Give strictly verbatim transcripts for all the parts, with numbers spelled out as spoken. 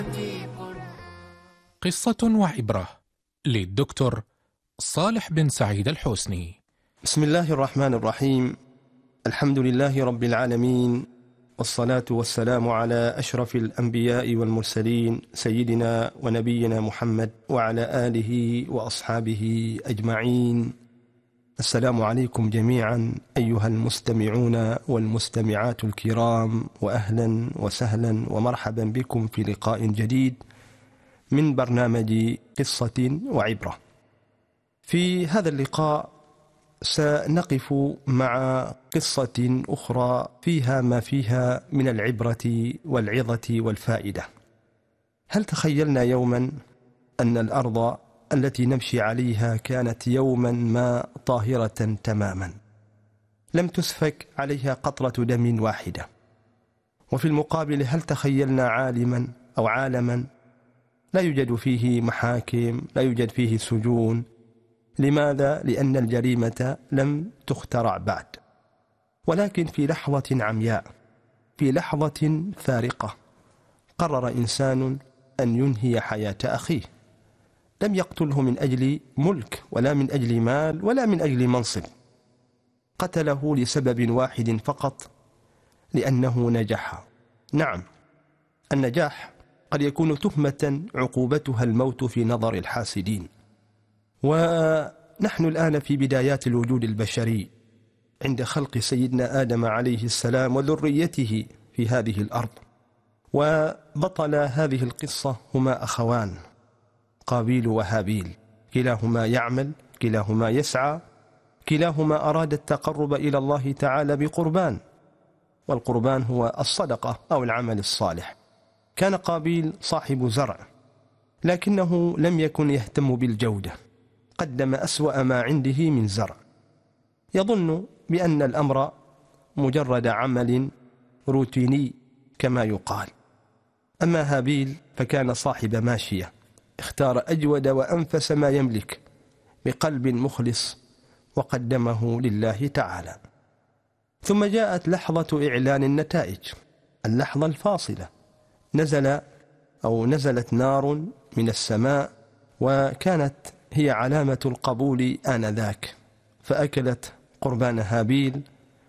قصة وعبرة للدكتور صالح بن سعيد الحسني. بسم الله الرحمن الرحيم. الحمد لله رب العالمين، والصلاة والسلام على أشرف الأنبياء والمرسلين سيدنا ونبينا محمد وعلى آله وأصحابه أجمعين. السلام عليكم جميعا أيها المستمعون والمستمعات الكرام، وأهلا وسهلا ومرحبا بكم في لقاء جديد من برنامج قصة وعبرة. في هذا اللقاء سنقف مع قصة أخرى فيها ما فيها من العبرة والعظة والفائدة. هل تخيلنا يوما أن الأرض التي نمشي عليها كانت يوما ما طاهرة تماما، لم تسفك عليها قطرة دم واحدة؟ وفي المقابل هل تخيلنا عالما أو عالما لا يوجد فيه محاكم، لا يوجد فيه سجون؟ لماذا؟ لأن الجريمة لم تخترع بعد. ولكن في لحظة عمياء، في لحظة فارقة، قرر إنسان أن ينهي حياة أخيه. لم يقتله من أجل ملك ولا من أجل مال ولا من أجل منصب، قتله لسبب واحد فقط، لأنه نجح. نعم، النجاح قد يكون تهمة عقوبتها الموت في نظر الحاسدين. ونحن الآن في بدايات الوجود البشري، عند خلق سيدنا آدم عليه السلام وذريته في هذه الأرض. وبطل هذه القصة هما أخوان، قابيل وهابيل، كلاهما يعمل، كلاهما يسعى، كلاهما أراد التقرب إلى الله تعالى بقربان، والقربان هو الصدقة أو العمل الصالح. كان قابيل صاحب زرع، لكنه لم يكن يهتم بالجودة، قدم أسوأ ما عنده من زرع، يظن بأن الأمر مجرد عمل روتيني كما يقال. أما هابيل فكان صاحب ماشية، اختار أجود وأنفس ما يملك بقلب مخلص وقدمه لله تعالى. ثم جاءت لحظة إعلان النتائج، اللحظة الفاصلة. نزل أو نزلت نار من السماء، وكانت هي علامة القبول آنذاك، فأكلت قربان هابيل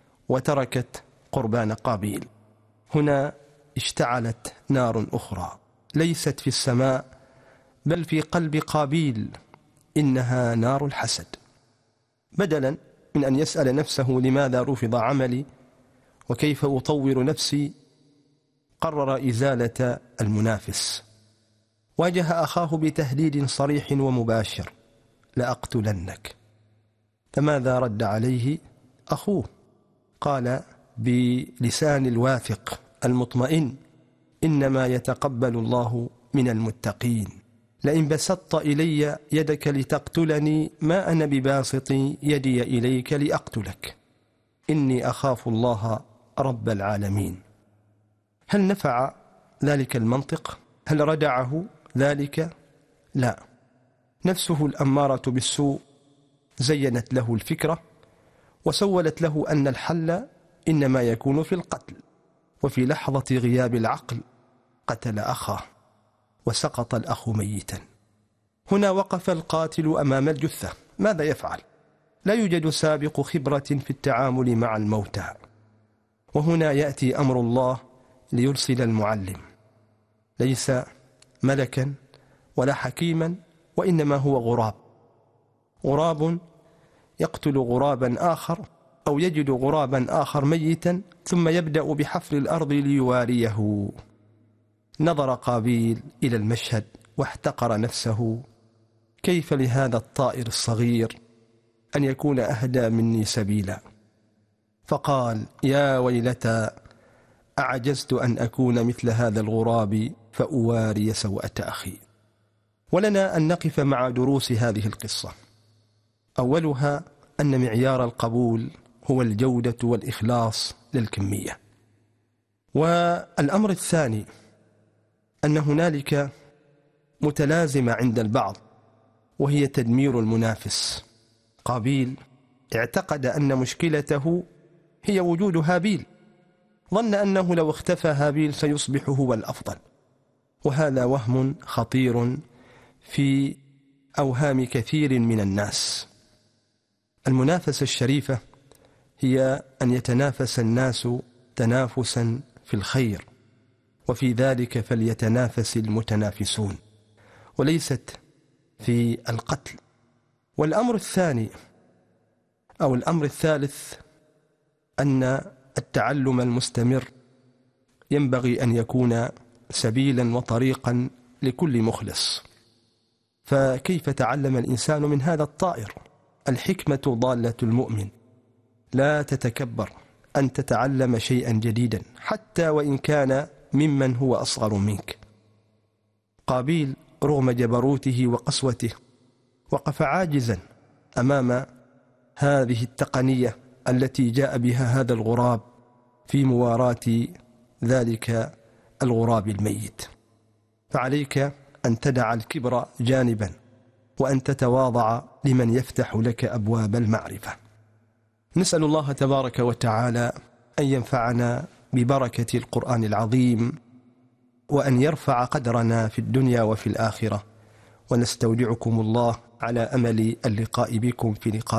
وتركت قربان قابيل. هنا اشتعلت نار أخرى، ليست في السماء بل في قلب قابيل، إنها نار الحسد. بدلا من أن يسأل نفسه لماذا رفض عملي وكيف أطور نفسي، قرر إزالة المنافس. واجه أخاه بتهديد صريح ومباشر: لأقتلنك. فماذا رد عليه أخوه؟ قال بلسان الواثق المطمئن: إنما يتقبل الله من المتقين، لئن بسطت إلي يدك لتقتلني ما أنا بباسط يدي إليك لأقتلك، إني أخاف الله رب العالمين. هل نفع ذلك المنطق؟ هل ردعه ذلك؟ لا. نفسه الأمارة بالسوء زينت له الفكرة، وسولت له أن الحل إنما يكون في القتل. وفي لحظة غياب العقل قتل أخاه، وسقط الأخ ميتا. هنا وقف القاتل أمام الجثة، ماذا يفعل؟ لا يوجد سابق خبرة في التعامل مع الموتى. وهنا يأتي أمر الله ليرسل المعلم، ليس ملكا ولا حكيما، وإنما هو غراب. غراب يقتل غرابا آخر، أو يجد غرابا آخر ميتا، ثم يبدأ بحفر الأرض ليواريه. نظر قابيل إلى المشهد واحتقر نفسه: كيف لهذا الطائر الصغير أن يكون أهدى مني سبيلا؟ فقال: يا ويلتى، أعجزت أن أكون مثل هذا الغراب فأواري سوءة أخي. ولنا أن نقف مع دروس هذه القصة. أولها أن معيار القبول هو الجودة والإخلاص للكمية. والأمر الثاني أن هنالك متلازمة عند البعض، وهي تدمير المنافس. قابيل اعتقد أن مشكلته هي وجود هابيل، ظن أنه لو اختفى هابيل سيصبح هو الأفضل، وهذا وهم خطير في أوهام كثير من الناس. المنافسة الشريفة هي أن يتنافس الناس تنافسا في الخير، وفي ذلك فليتنافس المتنافسون، وليست في القتل. والأمر الثاني أو الأمر الثالث أن التعلم المستمر ينبغي أن يكون سبيلا وطريقا لكل مخلص. فكيف تعلم الإنسان من هذا الطائر؟ الحكمة ضالة المؤمن، لا تتكبر أن تتعلم شيئا جديدا حتى وإن كان ممن هو أصغر منك. قابيل رغم جبروته وقسوته وقف عاجزا أمام هذه التقنية التي جاء بها هذا الغراب في مواراة ذلك الغراب الميت. فعليك أن تدع الكبر جانبا وأن تتواضع لمن يفتح لك أبواب المعرفة. نسأل الله تبارك وتعالى أن ينفعنا ببركة القرآن العظيم، وأن يرفع قدرنا في الدنيا وفي الآخرة، ونستودعكم الله على أمل اللقاء بكم في لقاء